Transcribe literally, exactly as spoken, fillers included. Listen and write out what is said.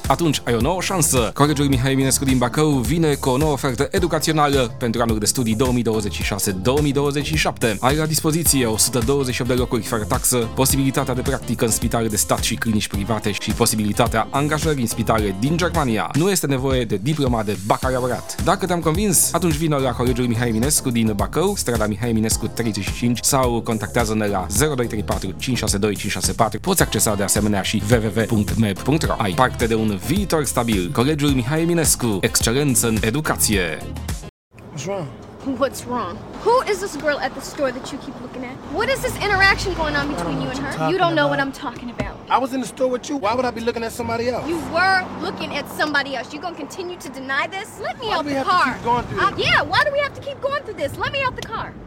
Atunci ai o nouă șansă. Colegiul Mihai Eminescu din Bacău vine cu o nouă ofertă educațională pentru anul de studii două mii douăzeci și șase două mii douăzeci și șapte. Ai la dispoziție o sută douăzeci și opt de locuri fără taxă, posibilitatea de practică în spitale de stat și clinici private și posibilitatea angajării în spitale din Germania. Nu este nevoie de diploma de bacalaureat. Dacă te-am convins, atunci vină la Colegiul Mihai Eminescu din Bacău, strada Mihai Eminescu treizeci și cinci sau contactează-ne la zero doi trei patru cinci șase doi cinci șase patru. Poți accesa de asemenea și w w w punct meb punct ro. Ai parte de un viitor stabil. Colegiul Mihai Eminescu, excelență în educație. What's wrong? What's wrong? Who is this girl at the store that you keep looking at? What is this interaction going on between you and her? You don't know what I'm talking about. I was in the store with you. Why would I be looking at somebody else? You were looking at somebody else. You gonna continue to deny this? Let me Why out do we the have to car. keep going through Uh, this? yeah, why do we have to keep going through this? Let me out the car.